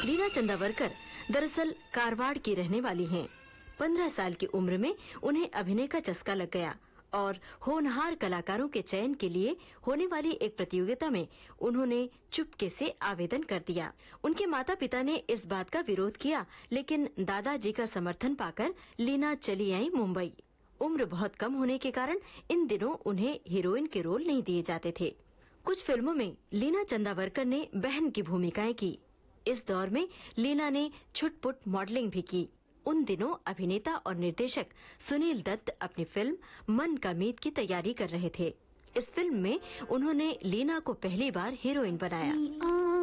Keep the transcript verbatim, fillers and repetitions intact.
लीना चंदावरकर दरअसल कारवाड़ की रहने वाली हैं। पंद्रह साल की उम्र में उन्हें अभिनय का चस्का लग गया और होनहार कलाकारों के चयन के लिए होने वाली एक प्रतियोगिता में उन्होंने चुपके से आवेदन कर दिया। उनके माता पिता ने इस बात का विरोध किया, लेकिन दादाजी का समर्थन पाकर लीना चली आई मुंबई। उम्र बहुत कम होने के कारण इन दिनों उन्हें हीरोइन के रोल नहीं दिए जाते थे। कुछ फिल्मों में लीना चंदावरकर ने बहन की भूमिकाएं की। इस दौर में लीना ने छुटपुट मॉडलिंग भी की। उन दिनों अभिनेता और निर्देशक सुनील दत्त अपनी फिल्म मन का मीत की तैयारी कर रहे थे। इस फिल्म में उन्होंने लीना को पहली बार हीरोइन बनाया।